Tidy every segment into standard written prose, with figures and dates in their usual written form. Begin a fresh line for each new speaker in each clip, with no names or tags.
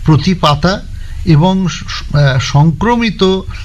প্রতি পাতা এবং সংক্রমিত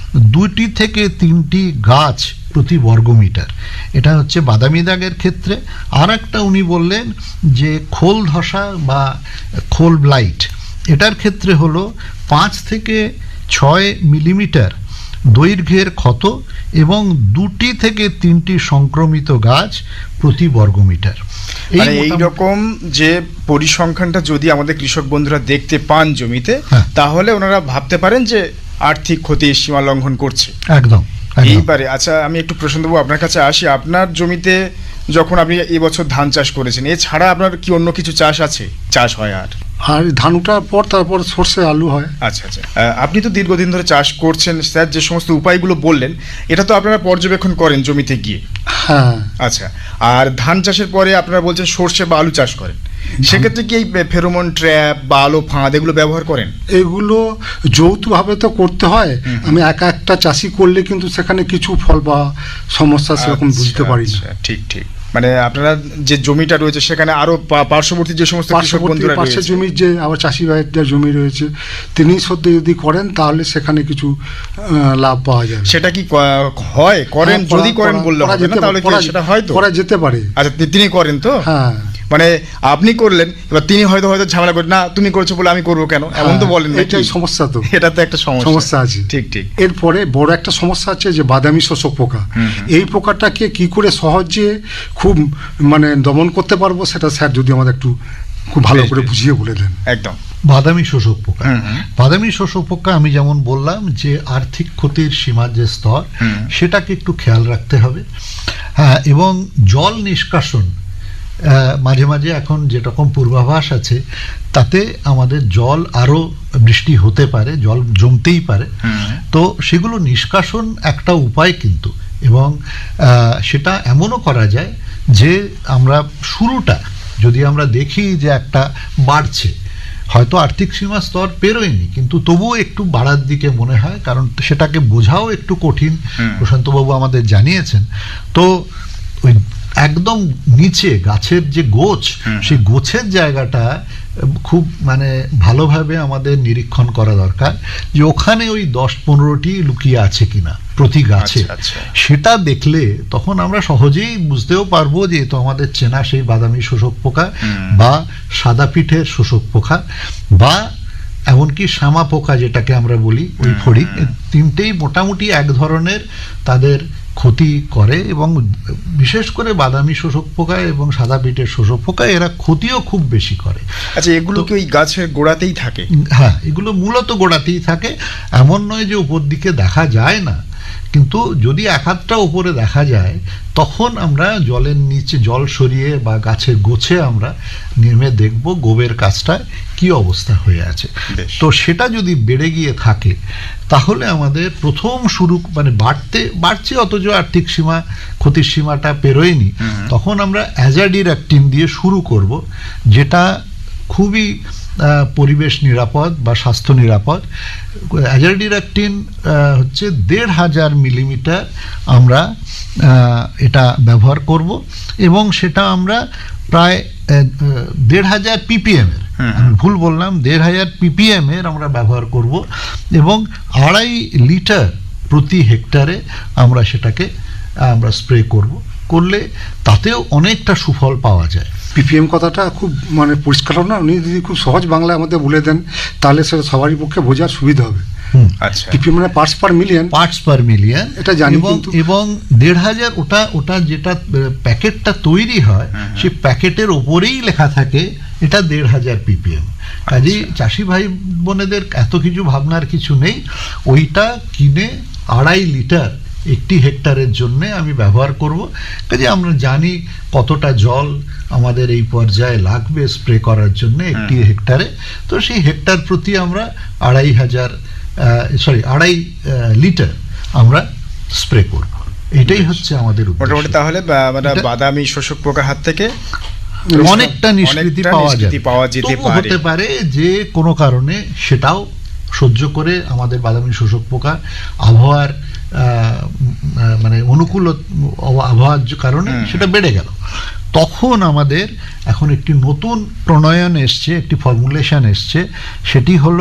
2 থেকে 3টি গাছ প্রতি বর্গমিটার। এটা হচ্ছে বাদামি দাগের ক্ষেত্রে। আর একটা উনি বললেন যে খোল ধসা বা খোল ব্লাইট, এটার ক্ষেত্রে হলো 5 থেকে 6 মিলিমিটার দৈর্ঘ্যের ক্ষত এবং 2 থেকে 3টি সংক্রমিত গাছ প্রতি বর্গমিটার।
এইরকম যে পরিসংখ্যানটা যদি আমাদের কৃষক বন্ধুরা দেখতে পান জমিতে, তাহলে ওনারা ভাবতে পারেন যে আর্থিক ক্ষতির সীমা লঙ্ঘন করছে।
একদম।
এইবারে আচ্ছা, আমি একটু প্রশ্ন দেবো, আপনার কাছে আসি। আপনার জমিতে যখন আপনি এবছর ধান চাষ করেছেন, এছাড়া আপনার কি অন্য কিছু চাষ হয়?
আর ধান ওঠার পর তারপর সর্ষে আলু হয়।
আচ্ছা আচ্ছা, আপনি তো দীর্ঘদিন ধরে চাষ করছেন স্যার, যে সমস্ত উপায়গুলো বললেন এটা তো আপনারা পর্যবেক্ষণ করেন জমিতে গিয়ে?
হ্যাঁ।
আচ্ছা, আর ধান চাষের পরে আপনারা বলছেন সর্ষে বা আলু চাষ করেন, সেক্ষেত্রে কি এই ফেরোমন ট্র্যাপ বা আলো ফাঁদ এগুলো ব্যবহার করেন?
এগুলো যৌথভাবে তো করতে হয়। আমি একটা চাষি করলে কিন্তু সেখানে কিছু ফল বা সমস্যা সেরকম বুঝতে পারি না।
ঠিক ঠিক, মানে আপনারা যে জমিটা রয়েছে সেখানে আরো পার্শ্ববর্তী যে সমস্ত কৃষক বন্ধুরা
পাশে জমির যে আবার চাষি ভাইদের জমি রয়েছে, তিনি সত্যি যদি করেন তাহলে সেখানে কিছু লাভ পাওয়া যাবে।
সেটা কি হয়? করেন? যদি করেন বললে হবে না, তাহলে সেটা হয়তো
করা যেতে পারে।
আচ্ছা, তিনি করেন তো?
হ্যাঁ,
মানে আপনি করলেন, এবার তিনি হয়তো ঝামেলা করেন, না তুমি করছো বলে আমি করবো কেন, এমন তো বলেন।
এটাই সমস্যা। তো
এটা তো একটা সমস্যা আছে। ঠিক ঠিক।
এরপরে বড় একটা সমস্যা আছে যে বাদামি শোষক পোকা। এই পোকাটাকে কি করে সহজে খুব মানে দমন করতে পারবো, সেটা স্যার যদি আমাদের একটু খুব ভালো করে বুঝিয়ে বলে দেন।
একদম।
বাদামি শোষক পোকা, বাদামি শোষক পোকা আমি যেমন বললাম যে আর্থিক ক্ষতির সীমার যে স্তর, সেটাকে একটু খেয়াল রাখতে হবে। হ্যাঁ, এবং জল নিষ্কাশন মাঝে মাঝে এখন যেরকম পূর্বাভাস আছে তাতে আমাদের জল আরো বৃষ্টি হতে পারে, জল জমতেই পারে। তো সেগুলো নিষ্কাশন একটা উপায় কিন্তু, এবং সেটা এমনও করা যায় যে আমরা শুরুটা যদি আমরা দেখি যে একটা বাড়ছে, হয়তো আর্থিক সীমা স্তর পেরোয়নি কিন্তু তবুও একটু বাড়ার দিকে মনে হয়, কারণ সেটাকে বোঝাও একটু কঠিন, প্রশান্তবাবু আমাদের জানিয়েছেন। তো ওই একদম নিচে গাছের যে গোছ, সেই গোছের জায়গাটা খুব মানে ভালোভাবে আমাদের নিরীক্ষণ করা দরকার যে ওখানে ওই 10-15টি লুকিয়ে আছে কিনা প্রতি গাছে। সেটা দেখলে তখন আমরা সহজেই বুঝতেও পারবো যে তো আমাদের চেনা সেই বাদামি শোষক পোকা বা সাদা পিঠের শোষক পোকা বা এমনকি শামা পোকা যেটাকে আমরা বলি, ওই ফড়িং, তিনটেই মোটামুটি এক ধরনের তাদের ক্ষতি করে। এবং বিশেষ করে বাদামি শোষক পোকা এবং সাদা পিঠের শোষক পোকা এরা ক্ষতিও খুব বেশি করে।
আচ্ছা, এগুলো কি ওই গাছের গোড়াতেই থাকে?
হ্যাঁ, এগুলো মূলত গোড়াতেই থাকে। এমন নয় যে উপর দিকে দেখা যায় না, কিন্তু যদি এক হাতটা উপরে দেখা যায় তখন আমরা জলের নিচে জল সরিয়ে বা গাছের গোছে আমরা নেমে দেখব গোবের কাছটায় কি অবস্থা হয়ে আছে। তো সেটা যদি বেড়ে গিয়ে থাকে তাহলে আমাদের প্রথম শুরু মানে বাড়ছে অথচ আর্থিক সীমা ক্ষতির সীমাটা পেরোয়নি, তখন আমরা অ্যাজাডিরাকটিন দিয়ে শুরু করব, যেটা খুবই পরিবেশ নিরাপদ বা স্বাস্থ্য নিরাপদ। অ্যাজাডিরাকটিন হচ্ছে 1,500 মিলিমিটার আমরা এটা ব্যবহার করব, এবং সেটা আমরা প্রায় 1,500 ppm এর, আমি ভুল বললাম, 1,500 ppm এর আমরা ব্যবহার করব, এবং 2.5 লিটার প্রতি হেক্টরে আমরা সেটাকে আমরা স্প্রে করলে তাতেও অনেকটা সুফল পাওয়া যায়।
পিপিএম কথাটা খুব মানে পরিষ্কার না, উনি যদি খুব সহজ বাংলায় আমাদের বলে দেন তাহলে সেটা সবারই পক্ষে বোঝার সুবিধা হবে।
আচ্ছা,
পিপিএম মানে পার্টস পার মিলিয়ন, এটা জানি।
এবং 1,500 ওটা যেটা প্যাকেটটা তৈরি হয় সেই প্যাকেটের ওপরেই লেখা থাকে এটা 1,500 ppm। কাজেই চাষি ভাই বোনেদের এত কিছু ভাবনার কিছু নেই, ওইটা কিনে 2.5 লিটার একটি হেক্টরের জন্য আমি ব্যবহার করব। কাজে আমরা জানি কতটা জল আমাদের এই পর্যায়ে লাগবে স্প্রে করার জন্য একটি হেক্টরে, তো সেই হেক্টর প্রতি আমরা 2.5 লিটার আমরা স্প্রে করব। এটাই হচ্ছে আমাদের
মোটামুটি। তাহলে বাদামি শোষক পোকার হাত থেকে
অনেকটা নিষ্কৃতি পাওয়া যেতে হতে পারে যে কোনো কারণে সেটাও সহ্য করে আমাদের বাদামি শোষক পোকা আবহাওয়ার মানে অনুকূল আবহাওয়ার কারণে সেটা বেড়ে গেল। তখন আমাদের এখন একটি নতুন প্রণয়ন এসছে, একটি ফর্মুলেশন এসছে, সেটি হলো